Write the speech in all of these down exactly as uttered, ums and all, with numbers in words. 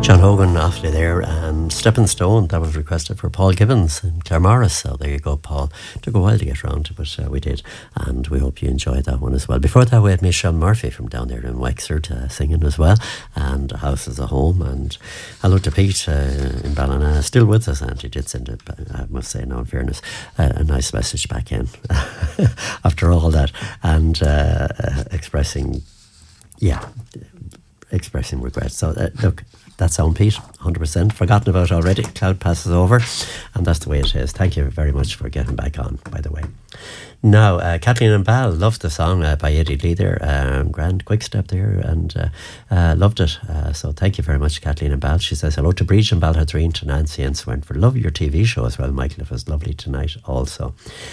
John Hogan awfully there, and Stepping Stone, that was requested for Paul Gibbons in Claremorris. So there you go, Paul. Took a while to get around to, but uh, we did, and we hope you enjoyed that one as well. Before that, we had Miss Sean Murphy from down there in Wexford uh, singing as well, and A House is a Home. And hello to Pete uh, in Ballina, still with us, and he did send it, I must say, now in fairness, uh, a nice message back in after all that, and uh, uh, expressing, yeah, expressing regret. So uh, look, that's on Pete, one hundred percent. Forgotten about already. Cloud passes over, and that's the way it is. Thank you very much for getting back on, by the way. Now, uh, Kathleen and Bal loved the song uh, by Eddie Lee there. Um, grand quick step there, and uh, uh, loved it. Uh, so thank you very much, Kathleen and Bal. She says, hello to Breach and Balhadreen, to Nancy and Swinford. Love your T V show as well, Michael. It was lovely tonight also.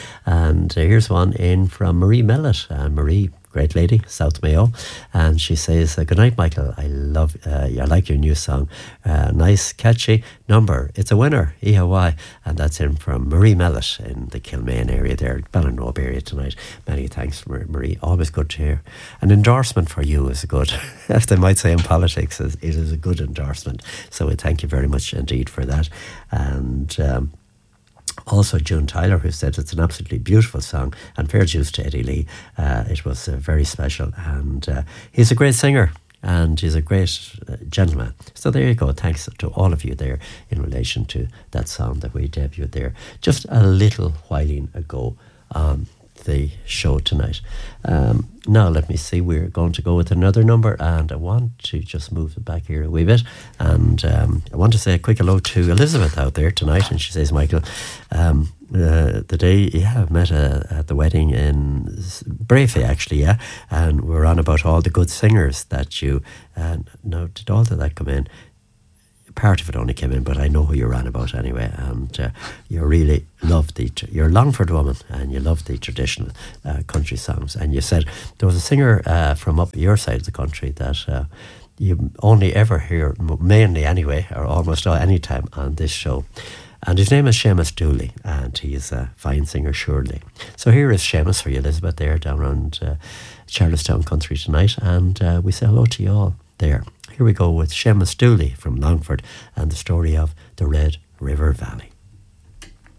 And uh, here's one in from Marie Mellett. Uh, Marie, great lady, South Mayo, and she says, uh, good night, Michael. I love, uh, I like your new song. Uh, nice, catchy number. It's a winner, E H Y, and that's in from Marie Mellett in the Kilmaine area there, Ballinrobe area tonight. Many thanks, Marie. Always good to hear. An endorsement for you is good, as they might say in politics, it is a good endorsement. So we thank you very much indeed for that. And um, also June Tyler, who said it's an absolutely beautiful song, and fair dues to Eddie Lee. Uh, it was uh, very special, and uh, he's a great singer, and he's a great uh, gentleman. So there you go. Thanks to all of you there in relation to that song that we debuted there just a little while ago on the show tonight. Um, now let me see, we're going to go with another number, and I want to just move it back here a wee bit, and um, I want to say a quick hello to Elizabeth out there tonight, and she says, Michael, um, uh, the day, yeah, I met uh, at the wedding in Brafey actually, yeah, and we're on about all the good singers that you, uh, now did all of that come in? Part of it only came in, but I know who you're on about anyway, and uh, you really love the, you're a Longford woman, and you love the traditional uh, country songs. And you said there was a singer uh, from up your side of the country that uh, you only ever hear, mainly anyway, or almost any time on this show, and his name is Seamus Dooley, and he is a fine singer surely. So here is Seamus for you, Elizabeth, there down around uh, Charlestown country tonight, and uh, we say hello to you all there. Here we go with Seamus Dooley from Longford and the story of the Red River Valley.